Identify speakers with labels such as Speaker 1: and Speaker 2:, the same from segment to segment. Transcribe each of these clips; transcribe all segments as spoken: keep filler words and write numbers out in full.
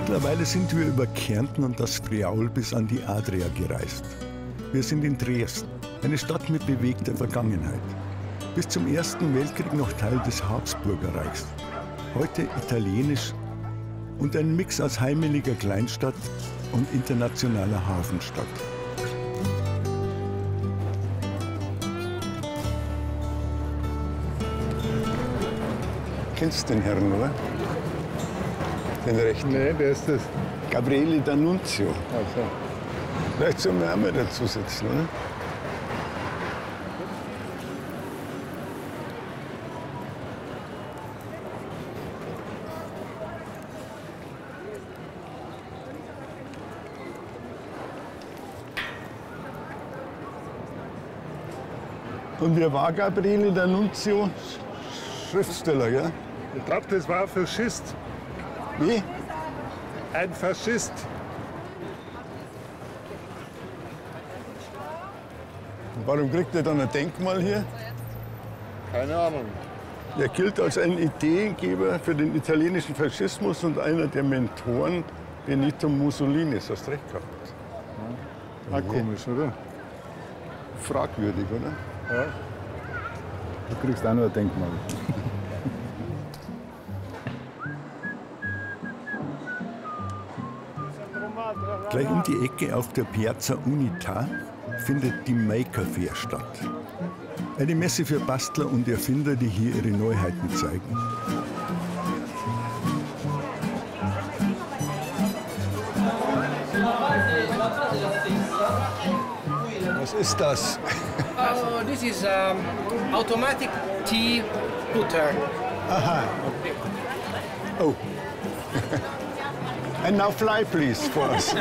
Speaker 1: Mittlerweile sind wir über Kärnten und das Friaul bis an die Adria gereist. Wir sind in Dresden, eine Stadt mit bewegter Vergangenheit. Bis zum Ersten Weltkrieg noch Teil des Habsburgerreichs. Heute italienisch und ein Mix aus heimeliger Kleinstadt und internationaler Hafenstadt.
Speaker 2: Kennst du den Herrn, oder? Den Rechten?
Speaker 3: Nee, wer ist das?
Speaker 2: Gabriele D'Annunzio.
Speaker 3: Also.
Speaker 2: Vielleicht sollen wir auch mal dazu sitzen, oder? Und wer war Gabriele D'Annunzio? Schriftsteller, ja?
Speaker 3: Ich glaube, das war ein Faschist.
Speaker 2: Wie?
Speaker 3: Ein Faschist.
Speaker 2: Warum kriegt er dann ein Denkmal hier?
Speaker 3: Keine Ahnung.
Speaker 2: Er gilt als ein Ideengeber für den italienischen Faschismus und einer der Mentoren Benito Mussolinis. Hast recht gehabt.
Speaker 3: Ja. Ah, komisch, oder?
Speaker 2: Fragwürdig, oder?
Speaker 3: Ja.
Speaker 4: Du kriegst auch noch ein Denkmal.
Speaker 1: Gleich um die Ecke auf der Piazza Unità findet die Maker Fair statt. Eine Messe für Bastler und Erfinder, die hier ihre Neuheiten zeigen.
Speaker 2: Was ist das?
Speaker 5: Oh, this is um, automatic tea putter.
Speaker 2: Aha. Oh. And now fly, please, for us.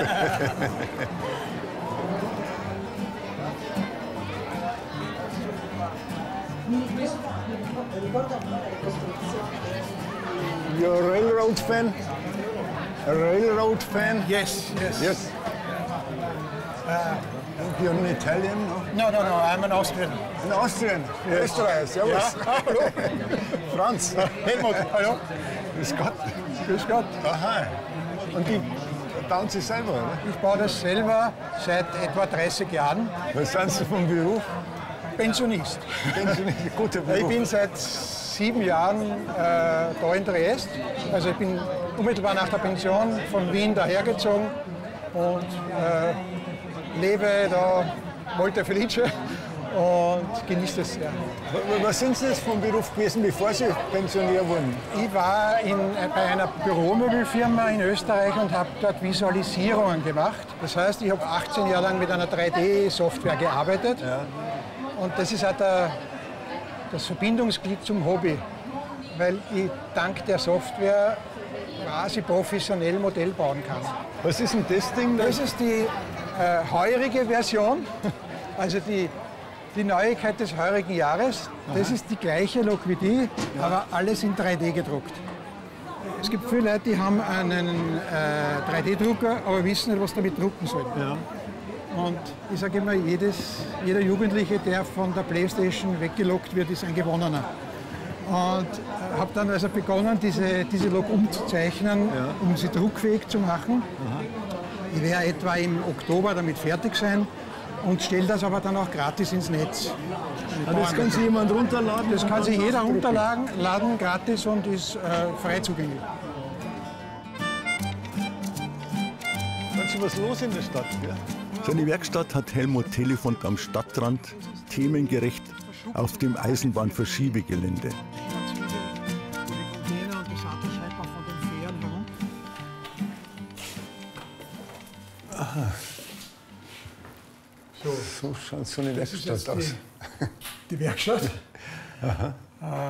Speaker 2: You're a railroad fan? A railroad fan?
Speaker 5: Yes, yes.
Speaker 2: Yes. Uh, you're an Italian, no?
Speaker 5: No, no, no, I'm an Austrian.
Speaker 2: An Austrian? Yes. Österreich, servus.
Speaker 5: Ja, hallo.
Speaker 2: Franz.
Speaker 5: Helmut, hallo.
Speaker 2: Grüß Gott.
Speaker 5: Grüß Gott.
Speaker 2: Aha. Und die bauen Sie selber, oder?
Speaker 5: Ich baue das selber seit etwa dreißig Jahren.
Speaker 2: Was sind Sie vom Beruf?
Speaker 5: Pensionist.
Speaker 2: Pensionist, guter Beruf.
Speaker 5: Ich bin seit sieben Jahren äh, da in Triest. Also ich bin unmittelbar nach der Pension von Wien dahergezogen und äh, lebe da Volta Felice und genieße es sehr.
Speaker 2: Was sind Sie jetzt vom Beruf gewesen, bevor Sie Pensionär wurden?
Speaker 5: Ich war in, bei einer Büromöbelfirma in Österreich und habe dort Visualisierungen gemacht. Das heißt, ich habe achtzehn Jahre lang mit einer drei D-Software gearbeitet. Ja. Und das ist auch der, das Verbindungsglied zum Hobby, weil ich dank der Software quasi professionell Modell bauen kann.
Speaker 2: Was ist denn das Ding?
Speaker 5: Das ist die äh, heurige Version, also die, die Neuigkeit des heurigen Jahres. Das Aha. ist die gleiche Lok wie die, ja. aber alles in drei D gedruckt. Es gibt viele Leute, die haben einen äh, drei D-Drucker, aber wissen nicht, was damit drucken sollen. Ja. Und ich sage immer, jedes, jeder Jugendliche, der von der Playstation weggelockt wird, ist ein Gewonnener. Und habe dann also begonnen, diese, diese Lok umzuzeichnen, ja. um sie druckfähig zu machen. Aha. Ich werde etwa im Oktober damit fertig sein und stelle das aber dann auch gratis ins Netz.
Speaker 2: Und das kann sich jemand runterladen?
Speaker 5: Das kann sich jeder runterladen, laden, gratis und ist äh, frei zugänglich.
Speaker 2: Kannst du was los in der Stadt? Ja?
Speaker 1: Seine Werkstatt hat Helmut Telefont am Stadtrand, themengerecht auf dem Eisenbahnverschiebegelände.
Speaker 2: Aha. So, so schaut so eine Werkstatt aus.
Speaker 5: Die, die Werkstatt?
Speaker 2: Aha.